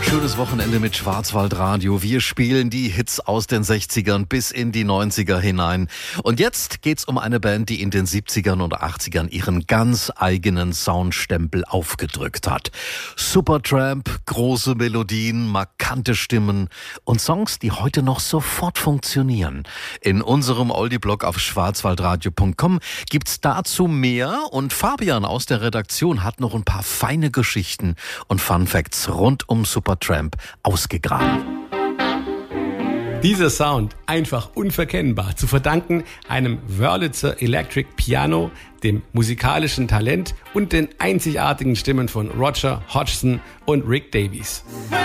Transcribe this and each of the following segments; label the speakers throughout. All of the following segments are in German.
Speaker 1: Schönes Wochenende mit Schwarzwaldradio. Wir spielen die Hits aus den 60ern bis in die 90er hinein. Und jetzt geht's um eine Band, die in den 70ern und 80ern ihren ganz eigenen Soundstempel aufgedrückt hat. Supertramp, große Melodien, markante Stimmen und Songs, die heute noch sofort funktionieren. In unserem Oldie-Blog auf schwarzwaldradio.com gibt's dazu mehr und Fabian aus der Redaktion hat noch ein paar feine Geschichten und Funfacts rund um Supertramp ausgegraben.
Speaker 2: Dieser Sound einfach unverkennbar, zu verdanken einem Wurlitzer Electric Piano, dem musikalischen Talent und den einzigartigen Stimmen von Roger Hodgson und Rick Davies.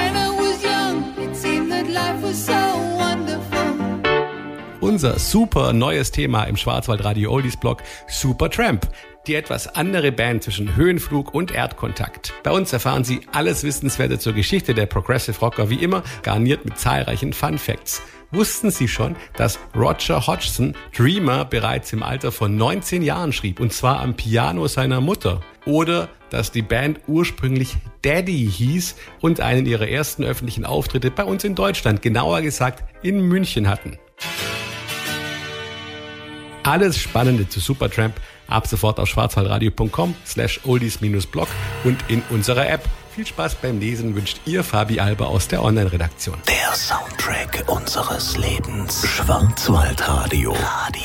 Speaker 2: Unser super neues Thema im Schwarzwaldradio Oldies Blog, Supertramp. Die etwas andere Band zwischen Höhenflug und Erdkontakt. Bei uns erfahren Sie alles Wissenswerte zur Geschichte der Progressive Rocker, wie immer garniert mit zahlreichen Fun Facts. Wussten Sie schon, dass Roger Hodgson Dreamer bereits im Alter von 19 Jahren schrieb, und zwar am Piano seiner Mutter? Oder dass die Band ursprünglich Daddy hieß und einen ihrer ersten öffentlichen Auftritte bei uns in Deutschland, genauer gesagt in München hatten? Alles Spannende zu Supertramp ab sofort auf schwarzwaldradio.com/oldies-blog und in unserer App. Viel Spaß beim Lesen wünscht Ihr Fabi Alber aus der Online-Redaktion.
Speaker 3: Der Soundtrack unseres Lebens. Schwarzwaldradio.